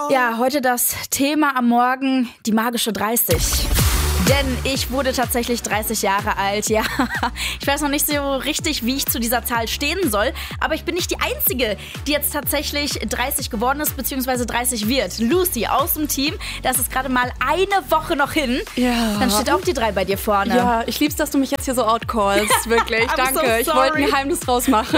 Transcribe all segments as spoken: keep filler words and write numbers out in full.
Ja, heute das Thema am Morgen, die magische dreißig. Denn ich wurde tatsächlich dreißig Jahre alt, ja. Ich weiß noch nicht so richtig, wie ich zu dieser Zahl stehen soll. Aber ich bin nicht die Einzige, die jetzt tatsächlich dreißig geworden ist, beziehungsweise dreißig wird. Lucy aus dem Team, das ist gerade mal eine Woche noch hin. Ja. Dann steht auch die drei bei dir vorne. Ja, ich lieb's, dass du mich jetzt hier so outcallst, wirklich. Danke, so ich wollte ein Geheimnis draus machen.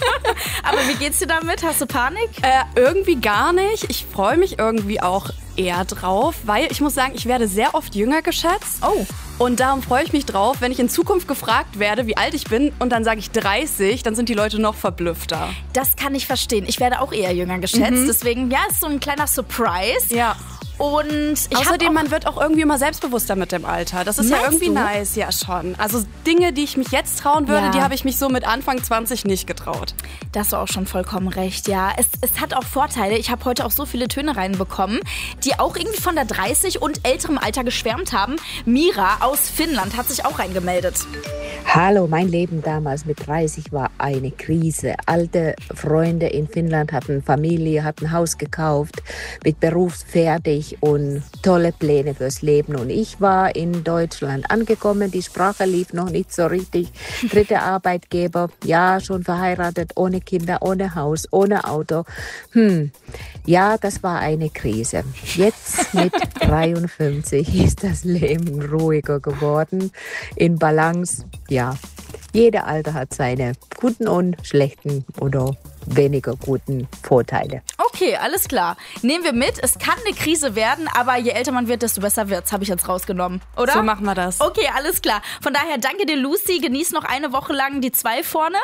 Aber wie geht's dir damit? Hast du Panik? Äh, irgendwie gar nicht. Ich freue mich irgendwie auch eher drauf, weil ich muss sagen, ich werde sehr oft jünger geschätzt. Oh. Und darum freue ich mich drauf, wenn ich in Zukunft gefragt werde, wie alt ich bin und dann sage ich dreißig, dann sind die Leute noch verblüffter. Das kann ich verstehen. Ich werde auch eher jünger geschätzt. Mhm. Deswegen, ja, ist so ein kleiner Surprise. Ja. Und ich außerdem, auch man wird auch irgendwie immer selbstbewusster mit dem Alter. Das ist Meinst ja irgendwie du? nice, ja schon. Also Dinge, die ich mich jetzt trauen würde, Ja. die habe ich mich so mit Anfang zwanzig nicht getraut. Da hast du auch schon vollkommen recht, ja. Es, es hat auch Vorteile. Ich habe heute auch so viele Töne reinbekommen, die auch irgendwie von der dreißig und älterem Alter geschwärmt haben. Mira aus Finnland hat sich auch reingemeldet. Hallo, mein Leben damals mit dreißig war eine Krise. Alte Freunde in Finnland hatten Familie, hatten Haus gekauft, mit Beruf fertig und tolle Pläne fürs Leben. Und ich war in Deutschland angekommen, die Sprache lief noch nicht so richtig. Dritter Arbeitgeber, ja, schon verheiratet, ohne Kinder, ohne Haus, ohne Auto. Hm, ja, das war eine Krise. Jetzt mit dreiundfünfzig ist das Leben ruhiger geworden, in Balance. Ja, jeder Alter hat seine guten und schlechten oder weniger guten Vorteile. Okay, alles klar. Nehmen wir mit. Es kann eine Krise werden, aber je älter man wird, desto besser wird's. Habe ich jetzt rausgenommen, oder? So machen wir das. Okay, alles klar. Von daher danke dir, Lucy. Genieß noch eine Woche lang die zwei vorne.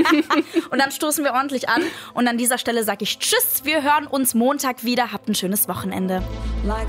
Und dann stoßen wir ordentlich an. Und an dieser Stelle sage ich Tschüss. Wir hören uns Montag wieder. Habt ein schönes Wochenende. Like